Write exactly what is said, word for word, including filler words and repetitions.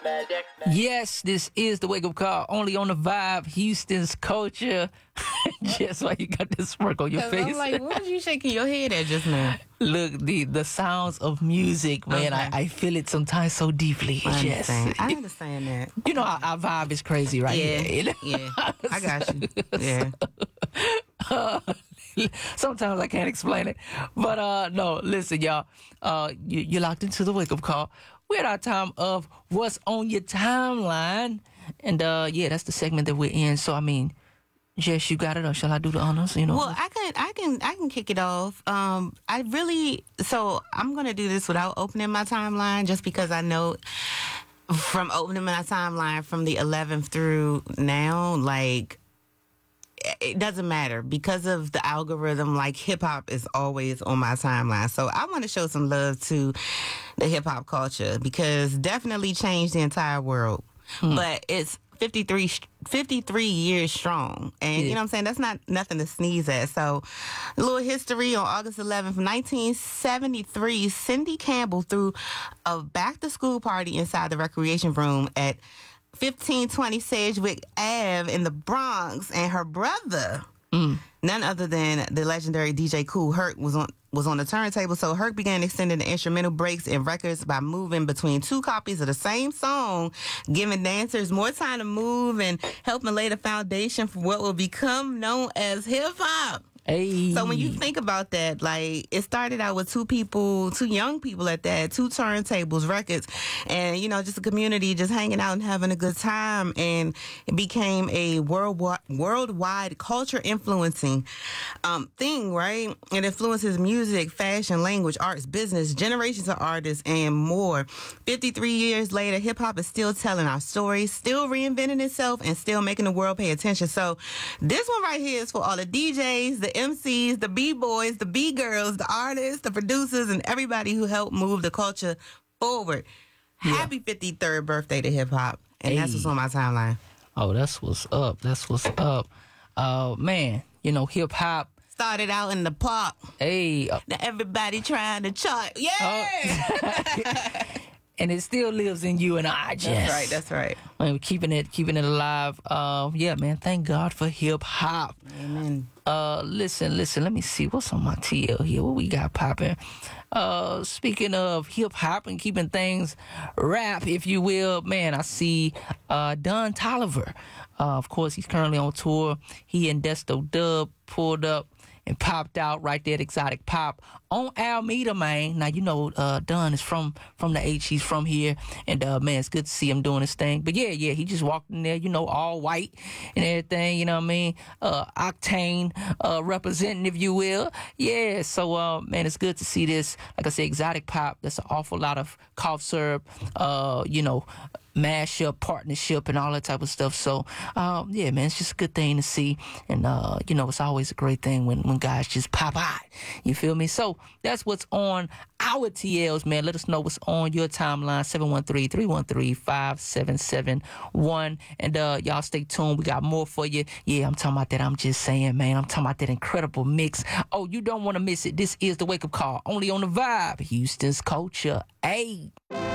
Yes, this is the Wake Up Call, only on the Vibe, Houston's culture. Just why you got this smirk on your face. I'm like, what was you shaking your head at just now? Look, the the sounds of music, man, Okay. I, I feel it sometimes so deeply. I Yes. understand. I understand that. You know, our, our vibe is crazy right Yeah, here. You know? yeah. I got you. Yeah. Uh, sometimes I can't explain it. But uh, no, listen, y'all. Uh, you, you're locked into the Wake Up Call. We're at our time of What's on Your Timeline. And uh, yeah, that's the segment that we're in. So, I mean, Jess, you got it, or shall I do the honors? You know. Well, I can, I can, I can kick it off. Um, I really, so I'm gonna do this without opening my timeline, just because I know from opening my timeline from the eleventh through now, like it doesn't matter because of the algorithm. Like hip hop is always on my timeline, so I want to show some love to the hip hop culture because definitely changed the entire world. Hmm. But it's fifty-three, fifty-three years strong. And yeah. You know what I'm saying? That's not nothing to sneeze at. So a little history. On August eleventh, nineteen seventy-three, Cindy Campbell threw a back to school party inside the recreation room at fifteen twenty Sedgwick Avenue in the Bronx, and her brother, mm. none other than the legendary D J Kool Herc, was on was on the turntable. So Herc began extending the instrumental breaks in records by moving between two copies of the same song, giving dancers more time to move and helping lay the foundation for what will become known as hip hop. Hey. So when you think about that, like it started out with two people, two young people at that, two turntables, records, and you know, just a community just hanging out and having a good time, and it became a worldwide, worldwide culture influencing um, thing, right? It influences music, fashion, language, arts, business, generations of artists, and more. fifty-three years later, hip hop is still telling our story, still reinventing itself, and still making the world pay attention. So this one right here is for all the D Js, the M Cs, the B-boys, the B-girls, the artists, the producers, and everybody who helped move the culture forward. Yeah. Happy fifty-third birthday to hip-hop. And hey. That's what's on my timeline. Oh, that's what's up. That's what's up. Uh, man, you know, hip-hop started out in the park. Hey. Uh, now everybody trying to chart. Yeah! Oh. And it still lives in you and I, Jess. That's right, that's right. Man, keeping it, keeping it alive. Uh, yeah, man, thank God for hip-hop. Amen. Uh, listen, listen, let me see. What's on my T L here? What we got popping? Uh, speaking of hip-hop and keeping things rap, if you will, man, I see uh, Don Toliver. Uh, of course, he's currently on tour. He and Desto Dub pulled up and popped out right there at Exotic Pop on Alameda, man. Now, you know, uh, Don is from from the H. He's from here. And, uh, man, it's good to see him doing his thing. But, yeah, yeah, he just walked in there, you know, all white and everything, you know what I mean? Uh, Octane uh, representing, if you will. Yeah, so, uh, man, it's good to see this. Like I said, Exotic Pop, that's an awful lot of cough syrup, uh, you know, mashup, partnership, and all that type of stuff. So, um, yeah, man, it's just a good thing to see. And, uh, you know, it's always a great thing when, when guys just pop out. You feel me? So, that's what's on our T Ls, man. Let us know what's on your timeline, seven one three, three one three, five seven seven one. And, uh, y'all stay tuned. We got more for you. Yeah, I'm talking about that. I'm just saying, man. I'm talking about that incredible mix. Oh, you don't want to miss it. This is the Wake Up Call, only on the Vibe, Houston's culture. Hey.